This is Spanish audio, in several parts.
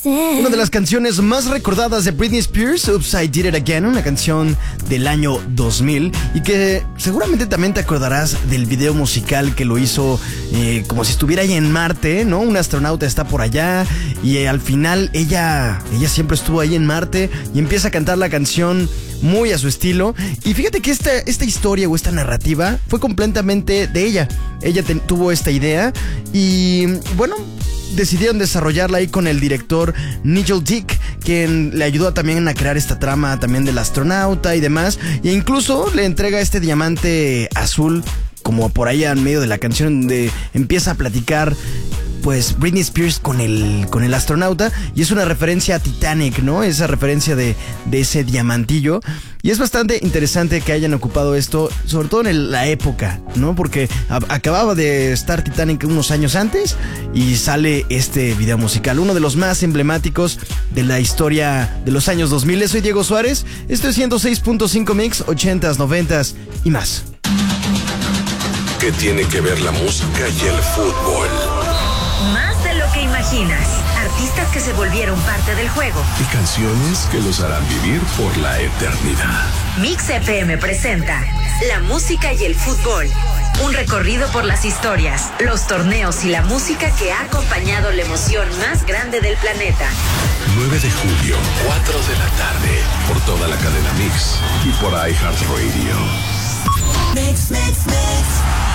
Una de las canciones más recordadas de Britney Spears, Oops, I Did It Again, una canción del año 2000 y que seguramente también te acordarás del video musical que lo hizo como si estuviera ahí en Marte, ¿no? Un astronauta está por allá y al final ella siempre estuvo ahí en Marte y empieza a cantar la canción muy a su estilo. Y fíjate que esta historia o esta narrativa fue completamente de ella. Ella tuvo esta idea y bueno, decidieron desarrollarla ahí con el director Nigel Dick, quien le ayudó también a crear esta trama también del astronauta y demás, e incluso le entrega este diamante azul como por ahí en medio de la canción, donde empieza a platicar pues Britney Spears con el astronauta, y es una referencia a Titanic, ¿no? Esa referencia de ese diamantillo. Y es bastante interesante que hayan ocupado esto, sobre todo en la época, ¿no? Porque acababa de estar Titanic unos años antes y sale este video musical, uno de los más emblemáticos de la historia de los años 2000. Soy Diego Suárez, esto es 106.5 Mix, 80s, 90s y más. ¿Qué tiene que ver la música y el fútbol? Más de lo que imaginas. Artistas que se volvieron parte del juego. Y canciones que los harán vivir por la eternidad. Mix FM presenta la música y el fútbol. Un recorrido por las historias, los torneos y la música que ha acompañado la emoción más grande del planeta. 9 de julio, 4 de la tarde, por toda la cadena Mix y por iHeartRadio. Mix, mix, mix.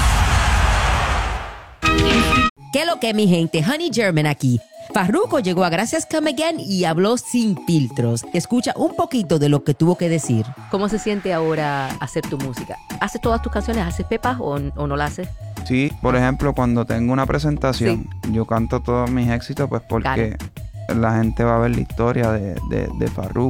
¿Qué lo que, mi gente? Honey German aquí. Farruko llegó a Gracias Come Again y habló sin filtros. Escucha un poquito de lo que tuvo que decir. ¿Cómo se siente ahora hacer tu música? ¿Haces todas tus canciones? ¿Haces pepas o no la haces? Sí, por ejemplo, cuando tengo una presentación, yo canto todos mis éxitos, pues porque la gente va a ver la historia de Farruko.